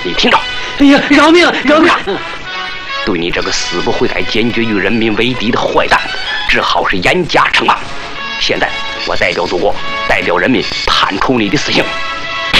你听着， 哎呀，饶命，饶命！ 对你这个死不悔改、坚决与人民为敌的坏蛋，只好是严加惩罚。现在我代表祖国，代表人民判处你的死刑。